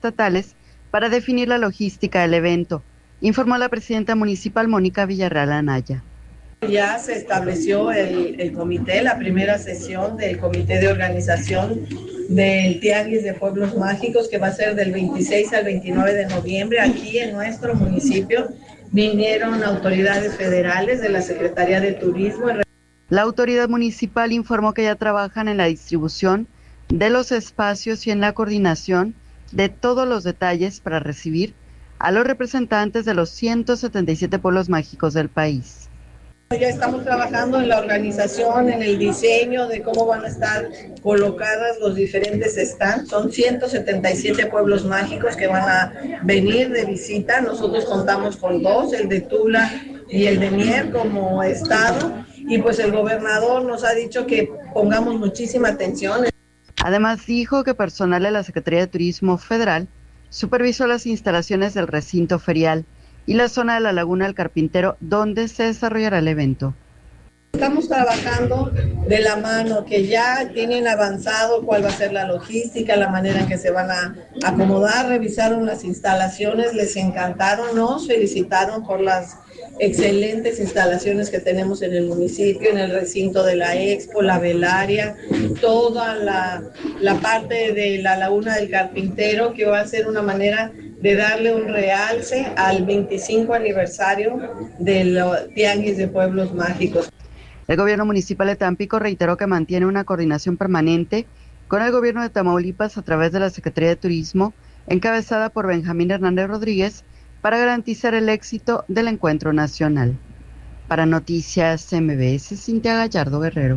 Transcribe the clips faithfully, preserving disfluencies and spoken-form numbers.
estatales para definir la logística del evento, informó la presidenta municipal Mónica Villarreal Anaya. Ya se estableció el, el comité, la primera sesión del comité de organización del Tianguis de Pueblos Mágicos, que va a ser del veintiséis al veintinueve de noviembre aquí en nuestro municipio. Vinieron autoridades federales de la Secretaría de Turismo. La autoridad municipal informó que ya trabajan en la distribución de los espacios y en la coordinación de todos los detalles para recibir a los representantes de los ciento setenta y siete pueblos mágicos del país. Ya estamos trabajando en la organización, en el diseño de cómo van a estar colocadas los diferentes stands. Son ciento setenta y siete pueblos mágicos que van a venir de visita. Nosotros contamos con dos, el de Tula y el de Mier como estado. Y pues el gobernador nos ha dicho que pongamos muchísima atención. Además dijo que personal de la Secretaría de Turismo Federal supervisó las instalaciones del recinto ferial y la zona de la Laguna del Carpintero, donde se desarrollará el evento. Estamos trabajando de la mano, que ya tienen avanzado cuál va a ser la logística, la manera en que se van a acomodar, revisaron las instalaciones, les encantaron, nos felicitaron por las excelentes instalaciones que tenemos en el municipio, en el recinto de la Expo, la velaria, toda la, la parte de la Laguna del Carpintero, que va a ser una manera de darle un realce al veinticinco aniversario del Tianguis de Pueblos Mágicos. El gobierno municipal de Tampico reiteró que mantiene una coordinación permanente con el gobierno de Tamaulipas a través de la Secretaría de Turismo, encabezada por Benjamín Hernández Rodríguez, para garantizar el éxito del encuentro nacional. Para Noticias M B S, Cintia Gallardo Guerrero.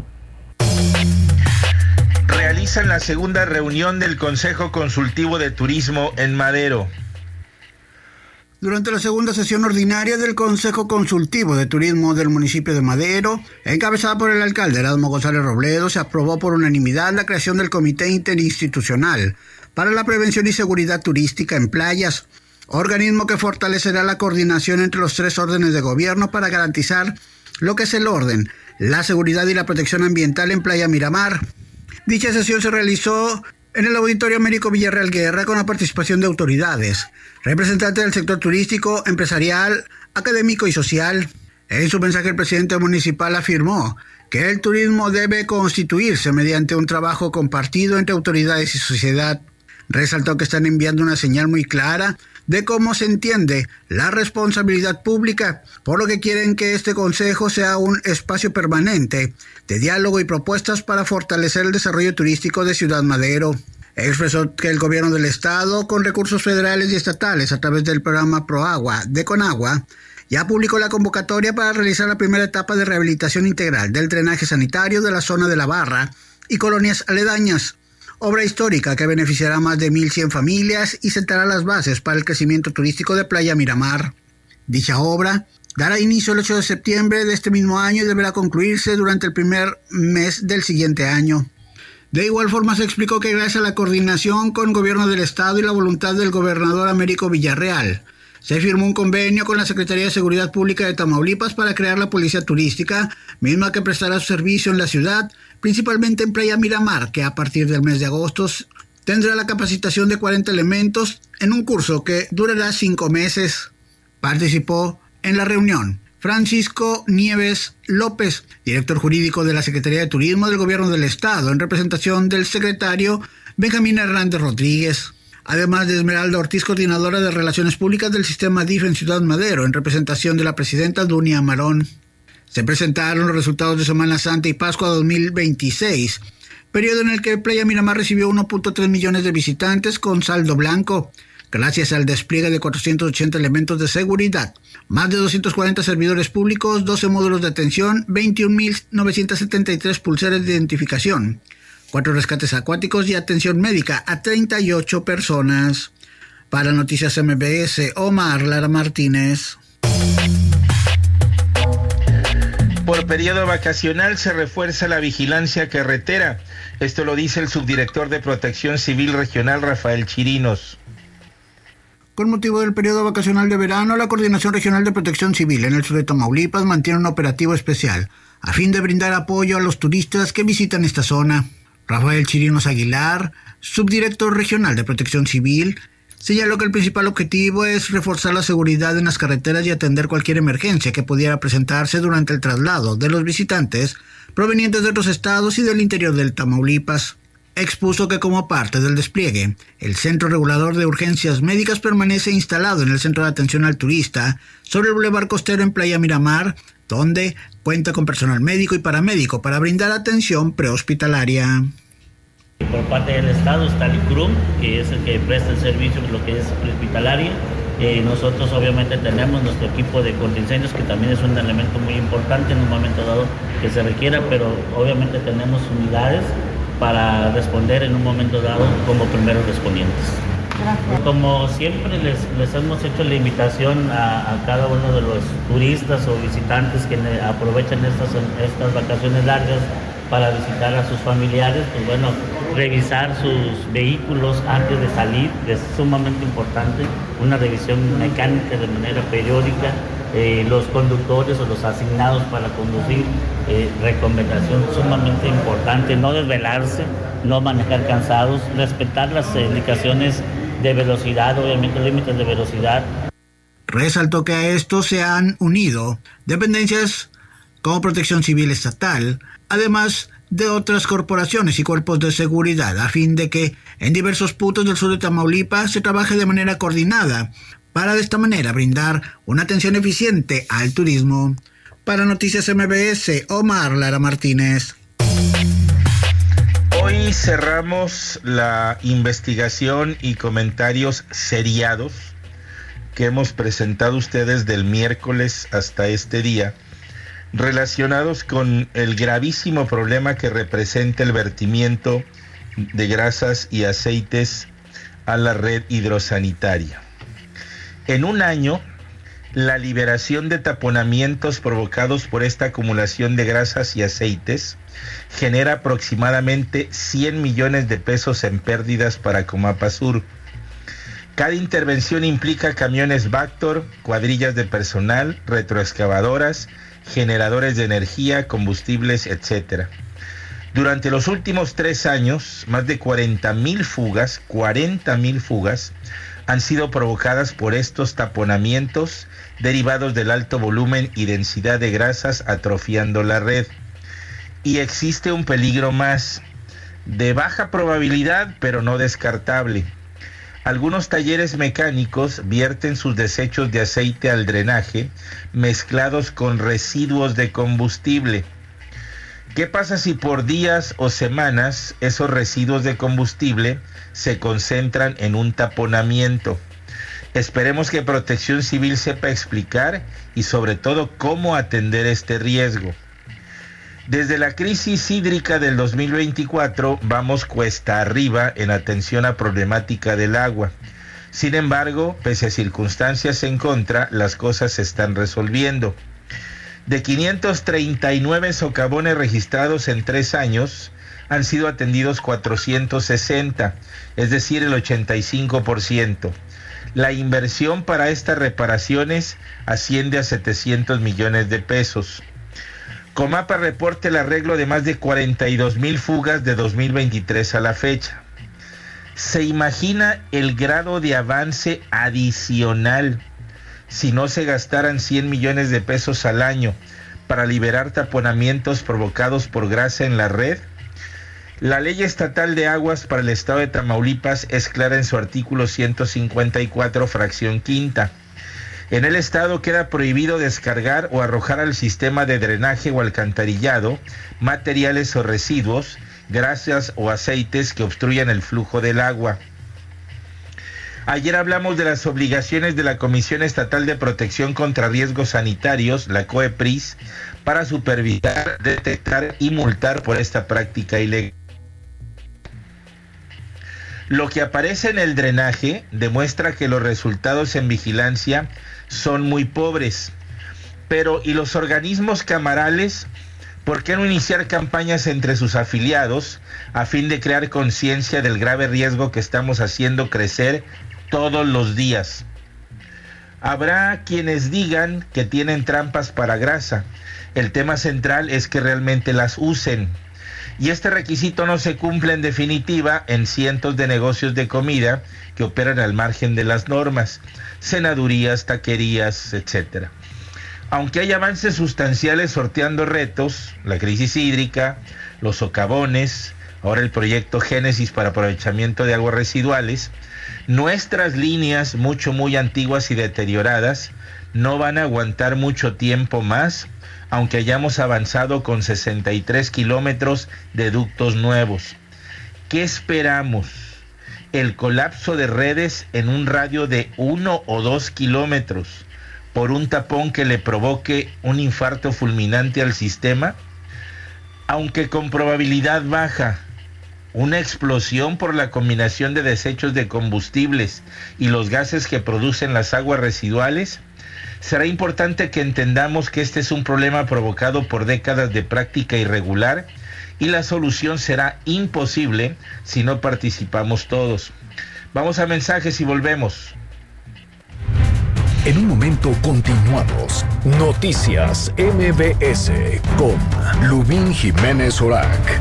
Realizan la segunda reunión del Consejo Consultivo de Turismo en Madero. Durante la segunda sesión ordinaria del Consejo Consultivo de Turismo del municipio de Madero, encabezada por el alcalde Erasmo González Robledo, se aprobó por unanimidad la creación del Comité Interinstitucional para la Prevención y Seguridad Turística en Playas, organismo que fortalecerá la coordinación entre los tres órdenes de gobierno para garantizar lo que es el orden, la seguridad y la protección ambiental en Playa Miramar. Dicha sesión se realizó en el Auditorio Américo Villarreal Guerra con la participación de autoridades, representantes del sector turístico, empresarial, académico y social. En su mensaje, el presidente municipal afirmó que el turismo debe constituirse mediante un trabajo compartido entre autoridades y sociedad. Resaltó que están enviando una señal muy clara de cómo se entiende la responsabilidad pública, por lo que quieren que este consejo sea un espacio permanente de diálogo y propuestas para fortalecer el desarrollo turístico de Ciudad Madero. Expresó que el gobierno del estado, con recursos federales y estatales a través del programa ProAgua de Conagua, ya publicó la convocatoria para realizar la primera etapa de rehabilitación integral del drenaje sanitario de la zona de La Barra y colonias aledañas, obra histórica que beneficiará a más de mil cien familias y sentará las bases para el crecimiento turístico de Playa Miramar. Dicha obra dará inicio el ocho de septiembre de este mismo año y deberá concluirse durante el primer mes del siguiente año. De igual forma, se explicó que gracias a la coordinación con el gobierno del estado y la voluntad del gobernador Américo Villarreal, se firmó un convenio con la Secretaría de Seguridad Pública de Tamaulipas para crear la Policía Turística, misma que prestará su servicio en la ciudad, principalmente en Playa Miramar, que a partir del mes de agosto tendrá la capacitación de cuarenta elementos en un curso que durará cinco meses. Participó en la reunión Francisco Nieves López, director jurídico de la Secretaría de Turismo del Gobierno del Estado, en representación del secretario Benjamín Hernández Rodríguez. Además de Esmeralda Ortiz, coordinadora de Relaciones Públicas del Sistema D I F en Ciudad Madero, en representación de la presidenta Dunia Amarón. Se presentaron los resultados de Semana Santa y Pascua dos mil veintiséis, periodo en el que Playa Miramar recibió uno punto tres millones de visitantes con saldo blanco, gracias al despliegue de cuatrocientos ochenta elementos de seguridad, más de doscientos cuarenta servidores públicos, doce módulos de atención, veintiún mil novecientas setenta y tres pulseras de identificación, cuatro rescates acuáticos y atención médica a treinta y ocho personas. Para Noticias M B S, Omar Lara Martínez. Por periodo vacacional se refuerza la vigilancia carretera. Esto lo dice el subdirector de Protección Civil Regional, Rafael Chirinos. Con motivo del periodo vacacional de verano, la Coordinación Regional de Protección Civil en el sur de Tamaulipas mantiene un operativo especial a fin de brindar apoyo a los turistas que visitan esta zona. Rafael Chirinos Aguilar, subdirector regional de Protección Civil, señaló que el principal objetivo es reforzar la seguridad en las carreteras y atender cualquier emergencia que pudiera presentarse durante el traslado de los visitantes provenientes de otros estados y del interior del Tamaulipas. Expuso que como parte del despliegue, el Centro Regulador de Urgencias Médicas permanece instalado en el Centro de Atención al Turista sobre el Boulevard Costero en Playa Miramar, donde cuenta con personal médico y paramédico para brindar atención prehospitalaria. Por parte del Estado está el C R U M, que es el que presta el servicio de lo que es prehospitalaria. Eh, nosotros obviamente tenemos nuestro equipo de contingencias, que también es un elemento muy importante en un momento dado que se requiera, pero obviamente tenemos unidades para responder en un momento dado como primeros respondientes. Gracias. Como siempre les, les hemos hecho la invitación a, a cada uno de los turistas o visitantes que aprovechen estas, estas vacaciones largas para visitar a sus familiares, pues bueno, revisar sus vehículos antes de salir, es sumamente importante, una revisión mecánica de manera periódica, eh, los conductores o los asignados para conducir, eh, recomendación sumamente importante, no desvelarse, no manejar cansados, respetar las indicaciones de velocidad, obviamente límites de velocidad. Resaltó que a esto se han unido dependencias como Protección Civil Estatal, además de otras corporaciones y cuerpos de seguridad, a fin de que en diversos puntos del sur de Tamaulipas se trabaje de manera coordinada para de esta manera brindar una atención eficiente al turismo. Para Noticias M B S, Omar Lara Martínez. Hoy cerramos la investigación y comentarios seriados que hemos presentado a ustedes del miércoles hasta este día, relacionados con el gravísimo problema que representa el vertimiento de grasas y aceites a la red hidrosanitaria. En un año, la liberación de taponamientos provocados por esta acumulación de grasas y aceites genera aproximadamente cien millones de pesos en pérdidas para Comapa Sur. Cada intervención implica camiones Vactor, cuadrillas de personal, retroexcavadoras, generadores de energía, combustibles, etcétera. Durante los últimos tres años, más de cuarenta mil fugas, cuarenta mil fugas, han sido provocadas por estos taponamientos derivados del alto volumen y densidad de grasas atrofiando la red. Y existe un peligro más, de baja probabilidad pero no descartable. Algunos talleres mecánicos vierten sus desechos de aceite al drenaje mezclados con residuos de combustible. ¿Qué pasa si por días o semanas esos residuos de combustible se concentran en un taponamiento? Esperemos que Protección Civil sepa explicar y sobre todo cómo atender este riesgo. Desde la crisis hídrica del dos mil veinticuatro vamos cuesta arriba en atención a problemática del agua. Sin embargo, pese a circunstancias en contra, las cosas se están resolviendo. De quinientos treinta y nueve socavones registrados en tres años, han sido atendidos cuatrocientos sesenta, es decir, el ochenta y cinco por ciento. La inversión para estas reparaciones asciende a setecientos millones de pesos. Comapa reporta el arreglo de más de cuarenta y dos mil fugas de dos mil veintitrés a la fecha. ¿Se imagina el grado de avance adicional si no se gastaran cien millones de pesos al año para liberar taponamientos provocados por grasa en la red? La Ley Estatal de Aguas para el Estado de Tamaulipas es clara en su artículo ciento cincuenta y cuatro, fracción quinta. En el estado queda prohibido descargar o arrojar al sistema de drenaje o alcantarillado materiales o residuos, grasas o aceites que obstruyan el flujo del agua. Ayer hablamos de las obligaciones de la Comisión Estatal de Protección contra Riesgos Sanitarios, la COEPRIS, para supervisar, detectar y multar por esta práctica ilegal. Lo que aparece en el drenaje demuestra que los resultados en vigilancia son muy pobres. Pero, ¿y los organismos camarales? ¿Por qué no iniciar campañas entre sus afiliados a fin de crear conciencia del grave riesgo que estamos haciendo crecer todos los días? Habrá quienes digan que tienen trampas para grasa. El tema central es que realmente las usen. Y este requisito no se cumple en definitiva en cientos de negocios de comida que operan al margen de las normas, cenadurías, taquerías, etcétera. Aunque hay avances sustanciales sorteando retos, la crisis hídrica, los socavones, ahora el proyecto Génesis para aprovechamiento de aguas residuales, nuestras líneas, mucho muy antiguas y deterioradas, no van a aguantar mucho tiempo más, aunque hayamos avanzado con sesenta y tres kilómetros de ductos nuevos. ¿Qué esperamos? ¿El colapso de redes en un radio de uno o dos kilómetros por un tapón que le provoque un infarto fulminante al sistema? Aunque con probabilidad baja, una explosión por la combinación de desechos de combustibles y los gases que producen las aguas residuales. Será importante que entendamos que este es un problema provocado por décadas de práctica irregular y la solución será imposible si no participamos todos. Vamos a mensajes y volvemos. En un momento continuamos. Noticias M B S con Lubín Jiménez Orac.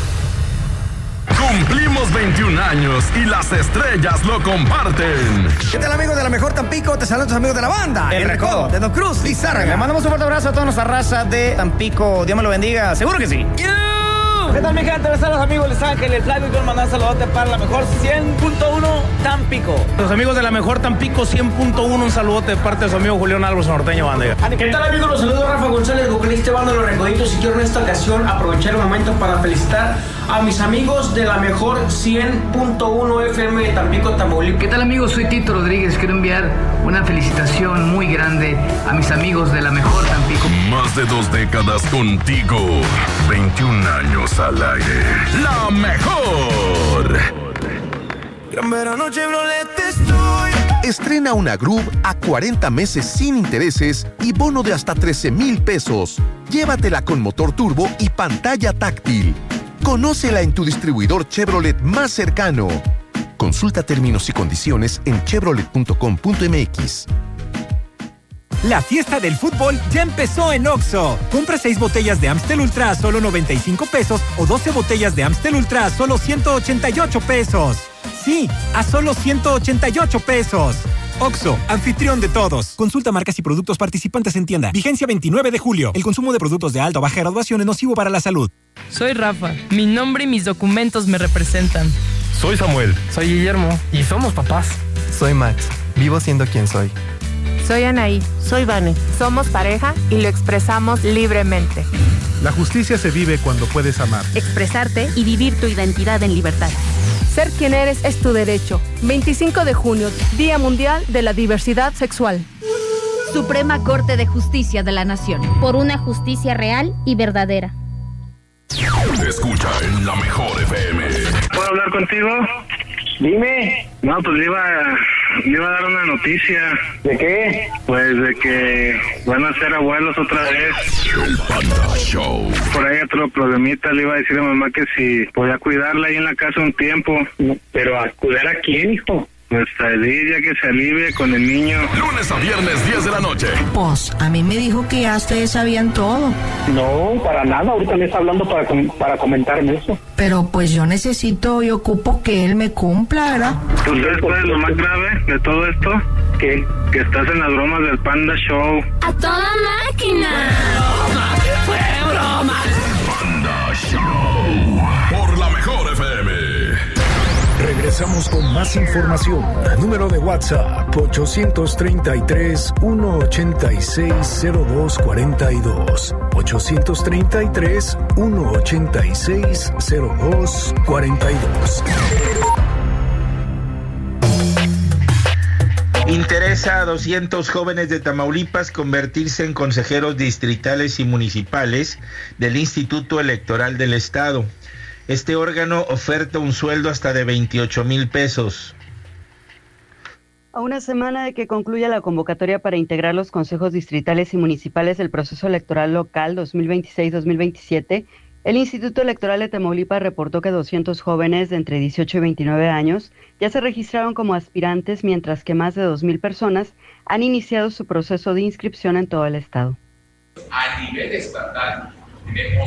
Cumplimos veintiún años y las estrellas lo comparten. ¿Qué tal, amigos de la mejor Tampico? Te saludan tus amigos de la banda El, El Recodo, de Don Cruz, Lizárraga. Le mandamos un fuerte abrazo a toda nuestra raza de Tampico. Dios me lo bendiga, seguro que sí. ¿Qué tal, mi gente? Les saludos, amigos Les Ángeles, Flavio, y quiero mandar un saludote para la mejor cien punto uno Tampico. Los amigos de la mejor Tampico cien punto uno, un saludote de parte de su amigo Julián Álvarez Norteño Banda. ¿Qué tal, amigos? Los saludos Rafa González, vocalista de Banda Los Recoditos, y quiero en esta ocasión aprovechar el momento para felicitar a mis amigos de la mejor cien punto uno F M de Tampico, Tamaulipas. ¿Qué tal, amigos? Soy Tito Rodríguez. Quiero enviar una felicitación muy grande a mis amigos de la mejor Tampico. Más de dos décadas contigo, veintiún años al aire. La mejor. Gran verano Chevrolet estoy. Estrena una Groove a cuarenta meses sin intereses y bono de hasta trece mil pesos. Llévatela con motor turbo y pantalla táctil. Conócela en tu distribuidor Chevrolet más cercano. Consulta términos y condiciones en chevrolet punto com punto m x. La fiesta del fútbol ya empezó en Oxxo. Compra seis botellas de Amstel Ultra a solo noventa y cinco pesos o doce botellas de Amstel Ultra a solo ciento ochenta y ocho pesos. Sí, a solo ciento ochenta y ocho pesos. Oxxo, anfitrión de todos. Consulta marcas y productos participantes en tienda. Vigencia veintinueve de julio. El consumo de productos de alta o baja graduación es nocivo para la salud. Soy Rafa. Mi nombre y mis documentos me representan. Soy Samuel. Soy Guillermo. Y somos papás. Soy Max. Vivo siendo quien soy. Soy Anaí. Soy Vane. Somos pareja y lo expresamos libremente. La justicia se vive cuando puedes amar, expresarte y vivir tu identidad en libertad. Ser quien eres es tu derecho. veinticinco de junio, Día Mundial de la Diversidad Sexual. Suprema Corte de Justicia de la Nación. Por una justicia real y verdadera. Escucha en la mejor F M. ¿Puedo hablar contigo? Dime. No, pues le iba, le iba a dar una noticia. ¿De qué? Pues de que van a ser abuelos otra vez. El Panda Show. Por ahí otro problemita, le iba a decir a mamá que si podía cuidarla ahí en la casa un tiempo. ¿Pero a cuidar a quién, hijo? Pues a Lidia, que se alivie con el niño. Lunes a viernes, diez de la noche. Pues, a mí me dijo que ya ustedes sabían todo. No, para nada. Ahorita me está hablando para, para comentarme eso. Pero pues yo necesito y ocupo que él me cumpla, ¿verdad? ¿Tú sabes cuál es lo más grave de todo esto? ¿Qué? Que estás en las bromas del Panda Show. ¡A toda máquina! ¡Broma! ¡Fue broma! Panda Show. Por la mejor F M. Regresamos con más información. Número de WhatsApp ochocientos treinta y tres, ciento ochenta y seis, cero dos cuarenta y dos. ochocientos treinta y tres, ciento ochenta y seis, cero dos cuarenta y dos. Interesa a doscientos jóvenes de Tamaulipas convertirse en consejeros distritales y municipales del Instituto Electoral del Estado. Este órgano oferta un sueldo hasta de veintiocho mil pesos. A una semana de que concluya la convocatoria para integrar los consejos distritales y municipales del proceso electoral local dos mil veintiséis dos mil veintisiete, el Instituto Electoral de Tamaulipas reportó que doscientos jóvenes de entre dieciocho y veintinueve años ya se registraron como aspirantes, mientras que más de dos mil personas han iniciado su proceso de inscripción en todo el estado. A nivel estatal tenemos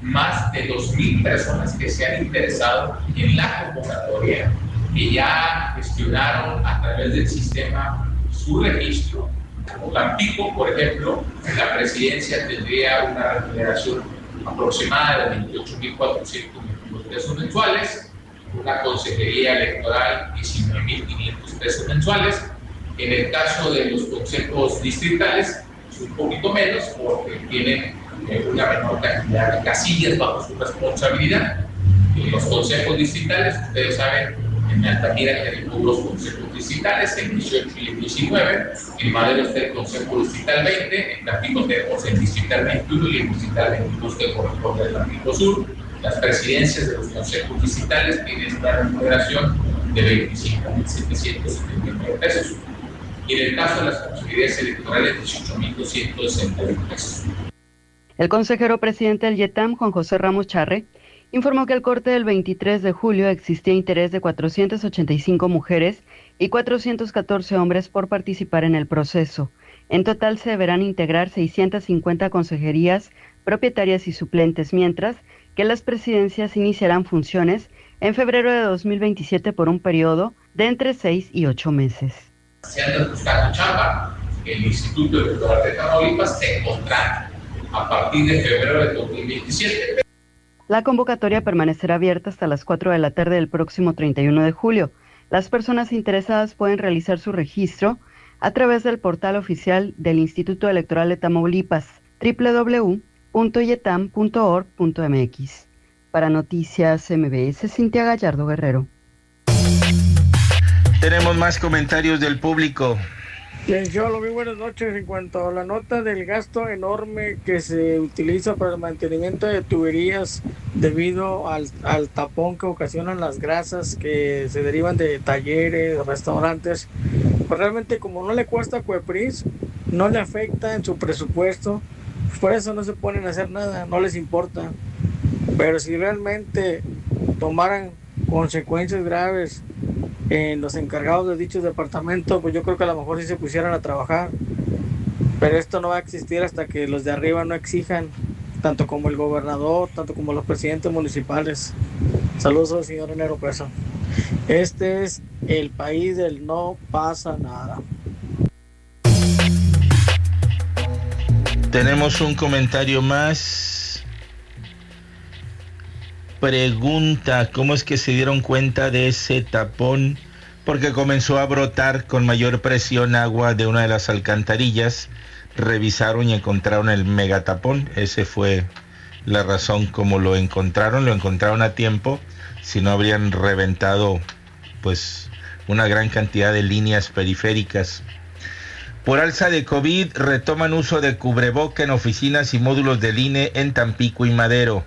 más de dos mil personas que se han interesado en la convocatoria, que ya gestionaron a través del sistema su registro. Como Tampico, por ejemplo, la presidencia tendría una remuneración aproximada de veintiocho mil cuatrocientos pesos mensuales, una consejería electoral diecinueve mil quinientos pesos mensuales. En el caso de los consejos distritales, es un poquito menos porque tienen eh, una menor cantidad de casillas bajo su responsabilidad. En los consejos distritales, ustedes saben, en Altamira tenemos dos consejos distritales, el dieciocho y el diecinueve, en Madero está el consejo distrital veinte, en Tampico tenemos el distrital veintiuno y el distrital veintidós que corresponde al Tampico Sur. Las presidencias de los consejos distritales tienen una remuneración de veinticinco mil setecientos setenta y nueve pesos. Y en el caso de las consejerías electorales, dieciocho mil doscientos sesenta y uno pesos. El consejero presidente del YETAM, Juan José Ramos Charre, informó que al corte del veintitrés de julio existía interés de cuatrocientas ochenta y cinco mujeres y cuatrocientos catorce hombres por participar en el proceso. En total se deberán integrar seiscientas cincuenta consejerías, propietarias y suplentes, mientras que las presidencias iniciarán funciones en febrero de dos mil veintisiete por un periodo de entre seis y ocho meses. Si andas buscando chamba, el Instituto Electoral de Tamaulipas te encontrará a partir de febrero de dos mil veintisiete. La convocatoria permanecerá abierta hasta las cuatro de la tarde del próximo treinta y uno de julio. Las personas interesadas pueden realizar su registro a través del portal oficial del Instituto Electoral de Tamaulipas, doble u doble u doble u punto yetam punto org punto m x. Para Noticias M B S, Cintia Gallardo Guerrero. Tenemos más comentarios del público. Yo lo vi, buenas noches. En cuanto a la nota del gasto enorme que se utiliza para el mantenimiento de tuberías debido al, al tapón que ocasionan las grasas que se derivan de talleres, restaurantes, pues realmente como no le cuesta a Cuepris, no le afecta en su presupuesto, pues por eso no se ponen a hacer nada, no les importa. Pero si realmente tomaran consecuencias graves en los encargados de dichos departamentos, pues yo creo que a lo mejor sí se pusieran a trabajar, pero esto no va a existir hasta que los de arriba no exijan, tanto como el gobernador, tanto como los presidentes municipales. Saludos al señor Enero Presa. Este es el país del no pasa nada. Tenemos un comentario más. Pregunta, ¿cómo es que se dieron cuenta de ese tapón? Porque comenzó a brotar con mayor presión agua de una de las alcantarillas. Revisaron y encontraron el megatapón. Esa fue la razón como lo encontraron. Lo encontraron a tiempo. Si no, habrían reventado pues una gran cantidad de líneas periféricas. Por alza de COVID, retoman uso de cubreboca en oficinas y módulos del I N E en Tampico y Madero.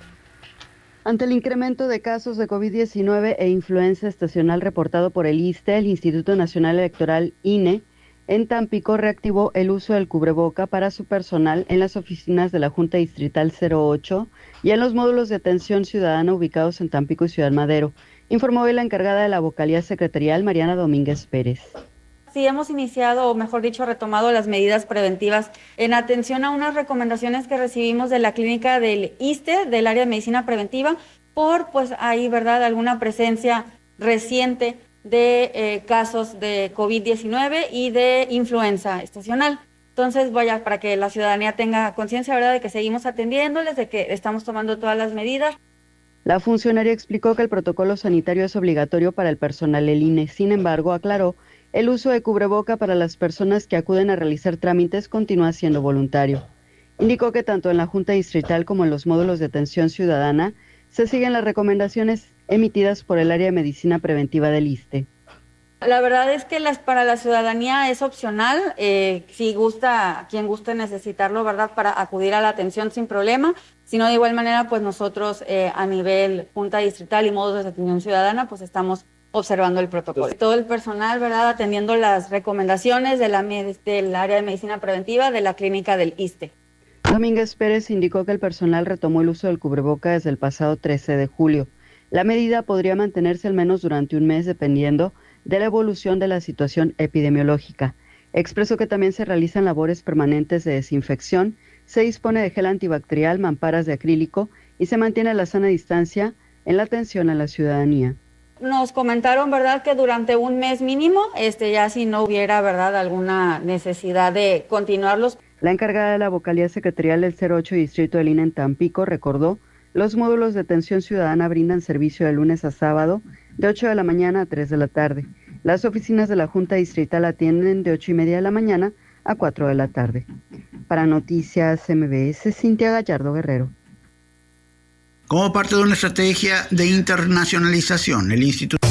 Ante el incremento de casos de COVID diecinueve e influenza estacional reportado por el ISSSTE, el Instituto Nacional Electoral I N E, en Tampico reactivó el uso del cubreboca para su personal en las oficinas de la Junta Distrital cero ocho y en los módulos de atención ciudadana ubicados en Tampico y Ciudad Madero, informó hoy la encargada de la vocalía secretarial, Mariana Domínguez Pérez. Sí, hemos iniciado, o mejor dicho, retomado las medidas preventivas en atención a unas recomendaciones que recibimos de la clínica del ISSSTE, del área de medicina preventiva, por, pues, ahí, ¿verdad?, alguna presencia reciente de eh, casos de COVID diecinueve y de influenza estacional. Entonces, vaya, para que la ciudadanía tenga conciencia, ¿verdad?, de que seguimos atendiéndoles, de que estamos tomando todas las medidas. La funcionaria explicó que el protocolo sanitario es obligatorio para el personal del I N E. Sin embargo, aclaró, el uso de cubreboca para las personas que acuden a realizar trámites continúa siendo voluntario. Indicó que tanto en la Junta Distrital como en los módulos de atención ciudadana se siguen las recomendaciones emitidas por el área de medicina preventiva del ISSSTE. La verdad es que las, para la ciudadanía es opcional, eh, si gusta, quien guste necesitarlo, ¿verdad?, para acudir a la atención sin problema, sino de igual manera, pues nosotros eh, a nivel Junta Distrital y módulos de atención ciudadana, pues estamos observando el protocolo. Todo el personal, ¿verdad?, atendiendo las recomendaciones de la, del área de medicina preventiva de la clínica del ISSSTE. Domínguez Pérez indicó que el personal retomó el uso del cubreboca desde el pasado trece de julio. La medida podría mantenerse al menos durante un mes dependiendo de la evolución de la situación epidemiológica. Expresó que también se realizan labores permanentes de desinfección, se dispone de gel antibacterial, mamparas de acrílico y y se mantiene la sana distancia en la atención a la ciudadanía. Nos comentaron, ¿verdad?, que durante un mes mínimo, este, ya si no hubiera, ¿verdad?, alguna necesidad de continuarlos. La encargada de la vocalía secretarial del cero ocho Distrito del I N E en Tampico recordó: los módulos de atención ciudadana brindan servicio de lunes a sábado de ocho de la mañana a tres de la tarde. Las oficinas de la Junta Distrital atienden de ocho y media de la mañana a cuatro de la tarde. Para Noticias M B S, Cintia Gallardo Guerrero. Como parte de una estrategia de internacionalización, el Instituto...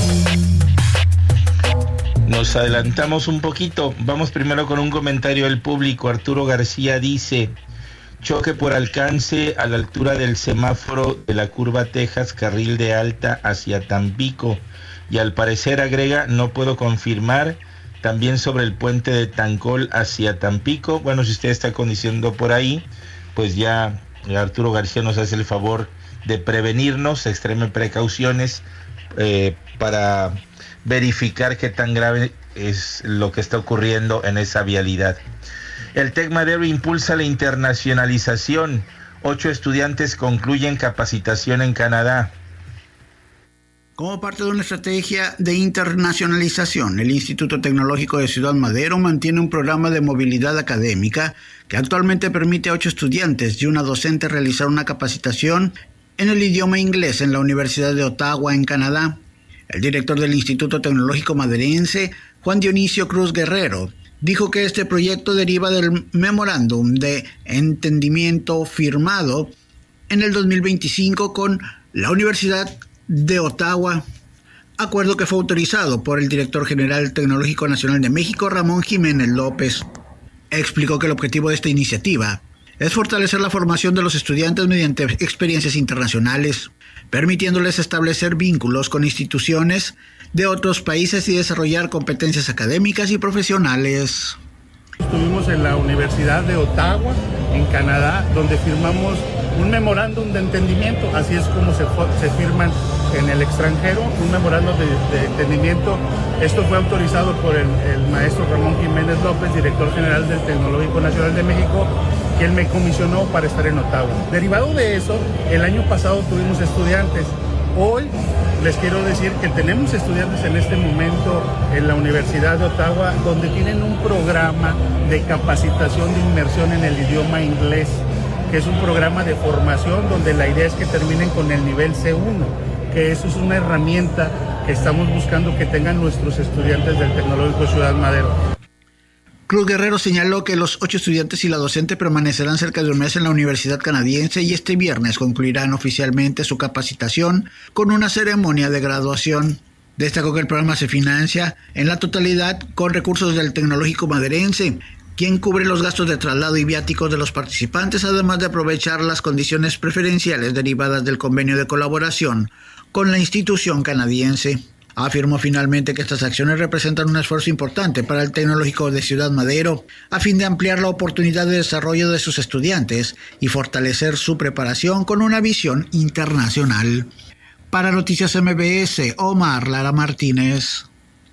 Nos adelantamos un poquito. Vamos primero con un comentario del público. Arturo García dice: choque por alcance a la altura del semáforo de la curva Texas, carril de alta hacia Tampico. Y al parecer, agrega, no puedo confirmar, también sobre el puente de Tancol hacia Tampico. Bueno, si usted está conduciendo por ahí, pues ya Arturo García nos hace el favor de prevenirnos, extreme precauciones eh, para verificar qué tan grave es lo que está ocurriendo en esa vialidad. El TEC Madero impulsa la internacionalización. Ocho estudiantes concluyen capacitación en Canadá. Como parte de una estrategia de internacionalización, el Instituto Tecnológico de Ciudad Madero mantiene un programa de movilidad académica que actualmente permite a ocho estudiantes y una docente realizar una capacitación en el idioma inglés en la Universidad de Ottawa, en Canadá. El director del Instituto Tecnológico Maderense, Juan Dionisio Cruz Guerrero, dijo que este proyecto deriva del memorándum de entendimiento firmado en el dos mil veinticinco con la Universidad de Ottawa, acuerdo que fue autorizado por el director general Tecnológico Nacional de México, Ramón Jiménez López. Explicó que el objetivo de esta iniciativa es fortalecer la formación de los estudiantes mediante experiencias internacionales, permitiéndoles establecer vínculos con instituciones de otros países y desarrollar competencias académicas y profesionales. Estuvimos en la Universidad de Ottawa, en Canadá, donde firmamos un memorándum de entendimiento, así es como se, se firman en el extranjero, un memorándum de, de entendimiento. Esto fue autorizado por el, el maestro Ramón Jiménez López, director general del Tecnológico Nacional de México, que él me comisionó para estar en Ottawa. Derivado de eso, el año pasado tuvimos estudiantes. Hoy les quiero decir que tenemos estudiantes en este momento en la Universidad de Ottawa, donde tienen un programa de capacitación de inmersión en el idioma inglés, que es un programa de formación donde la idea es que terminen con el nivel C uno, que eso es una herramienta que estamos buscando que tengan nuestros estudiantes del Tecnológico Ciudad Madero. Cruz Guerrero señaló que los ocho estudiantes y la docente permanecerán cerca de un mes en la Universidad Canadiense y este viernes concluirán oficialmente su capacitación con una ceremonia de graduación. Destacó que el programa se financia en la totalidad con recursos del Tecnológico Maderense, quien cubre los gastos de traslado y viáticos de los participantes, además de aprovechar las condiciones preferenciales derivadas del convenio de colaboración con la institución canadiense. Afirmó finalmente que estas acciones representan un esfuerzo importante para el Tecnológico de Ciudad Madero, a fin de ampliar la oportunidad de desarrollo de sus estudiantes y fortalecer su preparación con una visión internacional. Para Noticias M B S, Omar Lara Martínez.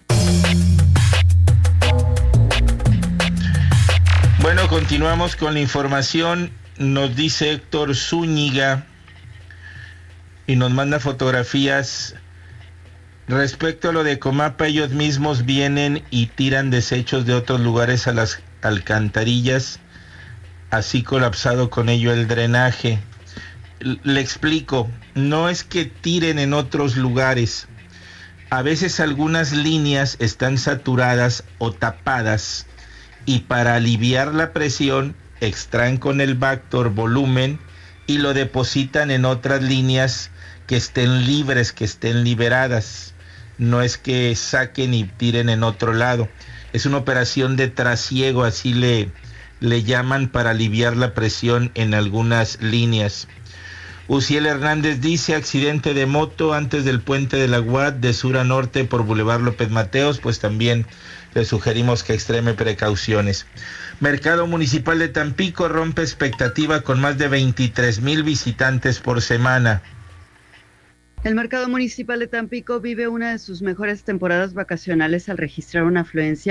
Bueno, continuamos con la información. Nos dice Héctor Zúñiga y nos manda fotografías. Respecto a lo de Comapa, ellos mismos vienen y tiran desechos de otros lugares a las alcantarillas, así colapsado con ello el drenaje. Le explico, no es que tiren en otros lugares, a veces algunas líneas están saturadas o tapadas y para aliviar la presión extraen con el Vactor volumen y lo depositan en otras líneas que estén libres, que estén liberadas. No es que saquen y tiren en otro lado. Es una operación de trasiego, así le, le llaman, para aliviar la presión en algunas líneas. Uciel Hernández dice: accidente de moto antes del puente de la U A D de sur a norte por Boulevard López Mateos. Pues también le sugerimos que extreme precauciones. Mercado Municipal de Tampico rompe expectativa con más de veintitrés mil visitantes por semana. El Mercado Municipal de Tampico vive una de sus mejores temporadas vacacionales al registrar una afluencia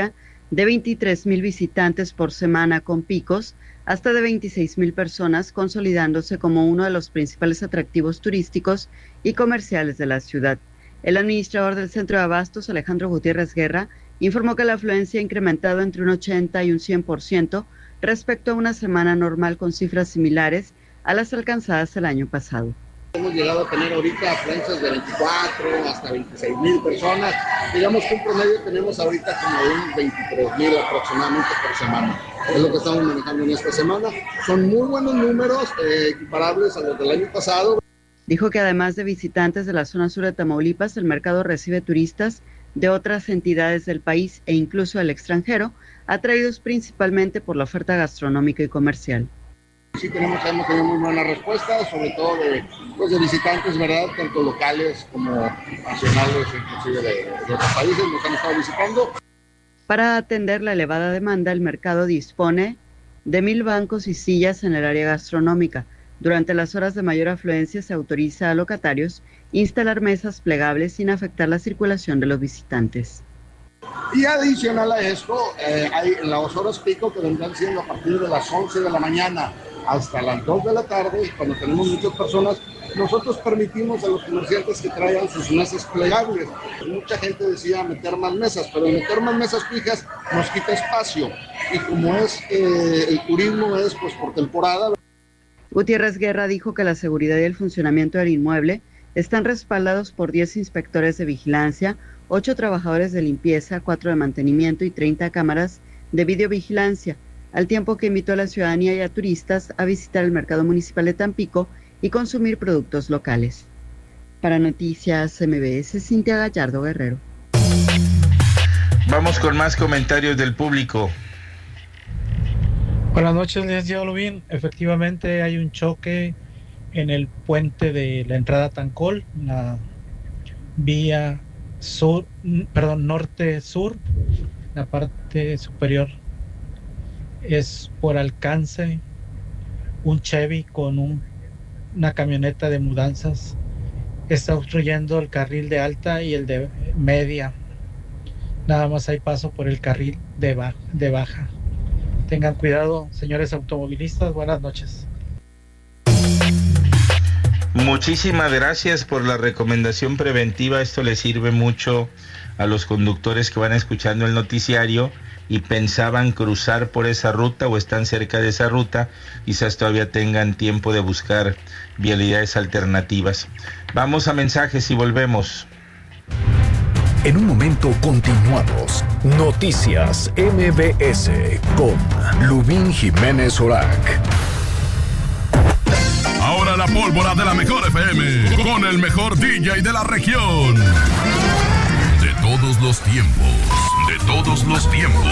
de veintitrés mil visitantes por semana con picos hasta de veintiséis mil personas, consolidándose como uno de los principales atractivos turísticos y comerciales de la ciudad. El administrador del Centro de Abastos, Alejandro Gutiérrez Guerra, informó que la afluencia ha incrementado entre un ochenta y un cien por ciento respecto a una semana normal con cifras similares a las alcanzadas el año pasado. Hemos llegado a tener ahorita afluencias de veinticuatro hasta veintiséis mil personas. Digamos que un promedio tenemos ahorita como un veintitrés mil aproximadamente por semana. Es lo que estamos manejando en esta semana. Son muy buenos números, eh, equiparables a los del año pasado. Dijo que además de visitantes de la zona sur de Tamaulipas, el mercado recibe turistas de otras entidades del país e incluso del extranjero, atraídos principalmente por la oferta gastronómica y comercial. Sí, tenemos, hemos tenido muy buenas respuestas, sobre todo de, pues, de visitantes, ¿verdad? Tanto locales como nacionales, inclusive de, de otros países, nos han estado visitando. Para atender la elevada demanda, el mercado dispone de mil bancos y sillas en el área gastronómica. Durante las horas de mayor afluencia se autoriza a locatarios instalar mesas plegables sin afectar la circulación de los visitantes. Y adicional a esto, eh, hay las horas pico que vendrán siendo a partir de las once de la mañana hasta las dos de la tarde, cuando tenemos muchas personas, nosotros permitimos a los comerciantes que traigan sus mesas plegables. Mucha gente decía meter más mesas, pero meter más mesas fijas nos quita espacio. Y como es eh, el turismo es pues por temporada. Gutiérrez Guerra dijo que la seguridad y el funcionamiento del inmueble están respaldados por diez inspectores de vigilancia, ocho trabajadores de limpieza, cuatro de mantenimiento y treinta cámaras de videovigilancia, al tiempo que invitó a la ciudadanía y a turistas a visitar el mercado municipal de Tampico y consumir productos locales. Para Noticias M B S, Cintia Gallardo Guerrero. Vamos con más comentarios del público. Buenas noches, licenciado Lubín. Efectivamente hay un choque en el puente de la entrada a Tancol, la vía sur, perdón, norte-sur, la parte superior es por alcance. Un Chevy con un, una camioneta de mudanzas está obstruyendo el carril de alta y el de media. Nada más hay paso por el carril de, ba- de baja. Tengan cuidado, señores automovilistas. Buenas noches. Muchísimas gracias por la recomendación preventiva. Esto le sirve mucho a los conductores que van escuchando el noticiario y pensaban cruzar por esa ruta o están cerca de esa ruta. Quizás todavía tengan tiempo de buscar vialidades alternativas. Vamos a mensajes y volvemos. En un momento continuamos. Noticias M B S con Lubín Jiménez Orac. Ahora la pólvora de la mejor F M con el mejor D J de la región. De todos los tiempos, de todos los tiempos.